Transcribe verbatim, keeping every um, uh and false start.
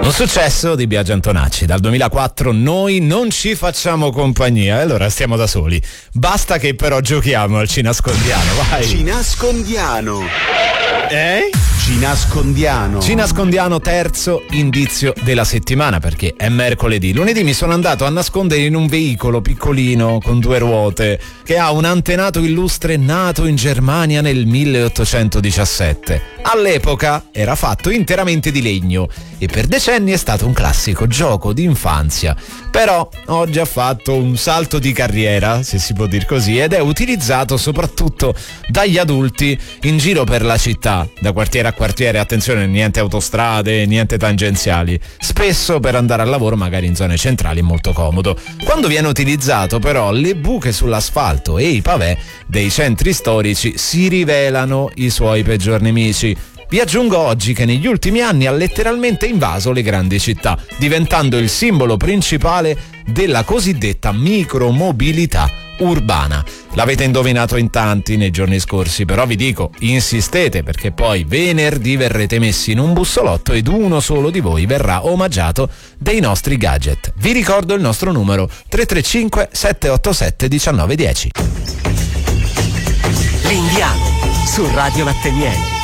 Un successo di Biagio Antonacci. Dal duemilaquattro noi non ci facciamo compagnia e allora stiamo da soli. Basta che però giochiamo al Ci nascondiano, vai. Ci nascondiano. Eh? Ci nascondiano. Ci nascondiano, terzo indizio della settimana, perché è mercoledì. Lunedì mi sono andato a nascondere in un veicolo piccolino con due ruote che ha un antenato illustre nato in Germania nel milleottocentodiciassette. All'epoca era fatto interamente di legno e per decenni è stato un classico gioco di infanzia. Però oggi ha fatto un salto di carriera, se si può dir così, ed è utilizzato soprattutto dagli adulti in giro per la città, da quartiere a quartiere. Attenzione, niente autostrade, niente tangenziali, spesso per andare al lavoro magari in zone centrali è molto comodo. Quando viene utilizzato però le buche sull'asfalto e i pavè dei centri storici si rivelano i suoi peggior nemici. Vi aggiungo oggi che negli ultimi anni ha letteralmente invaso le grandi città, diventando il simbolo principale della cosiddetta micromobilità urbana. L'avete indovinato in tanti nei giorni scorsi, però vi dico, insistete, perché poi venerdì verrete messi in un bussolotto ed uno solo di voi verrà omaggiato dei nostri gadget. Vi ricordo il nostro numero tre tre cinque sette otto sette uno nove uno zero. L'Indiano su Radio Latte Miele.